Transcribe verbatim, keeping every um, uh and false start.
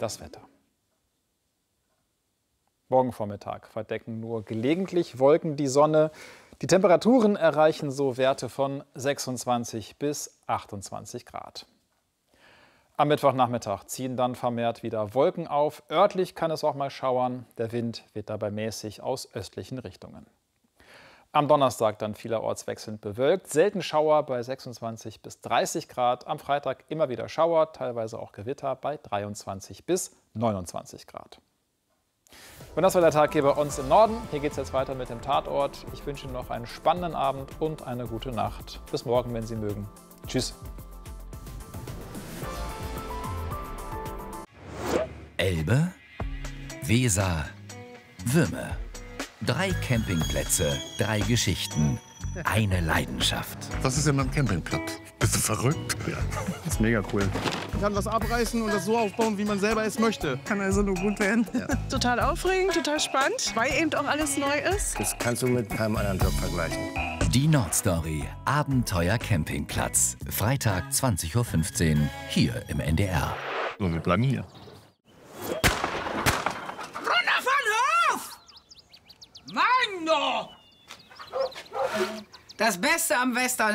das Wetter. Morgen Vormittag verdecken nur gelegentlich Wolken die Sonne. Die Temperaturen erreichen so Werte von sechsundzwanzig bis achtundzwanzig Grad. Am Mittwochnachmittag ziehen dann vermehrt wieder Wolken auf. Örtlich kann es auch mal schauern. Der Wind wird dabei mäßig aus östlichen Richtungen. Am Donnerstag dann vielerorts wechselnd bewölkt. Selten Schauer bei sechsundzwanzig bis dreißig Grad. Am Freitag immer wieder Schauer, teilweise auch Gewitter bei dreiundzwanzig bis neunundzwanzig Grad. Und das war der Tag hier bei uns im Norden. Hier geht es jetzt weiter mit dem Tatort. Ich wünsche Ihnen noch einen spannenden Abend und eine gute Nacht. Bis morgen, wenn Sie mögen. Tschüss. Elbe, Weser, Würme. Drei Campingplätze, drei Geschichten, eine Leidenschaft. Was ist denn ein Campingplatz? Bist du verrückt? Ja. Das ist mega cool. Man kann was abreißen und das so aufbauen, wie man selber es möchte. Kann also nur gut werden. Ja. Total aufregend, total spannend, weil eben auch alles neu ist. Das kannst du mit keinem anderen Job vergleichen. Die Nordstory, Abenteuer Campingplatz. Freitag zwanzig Uhr fünfzehn, hier im N D R. So, wir bleiben hier. Runter von Hof! Mann, no! Das Beste am Western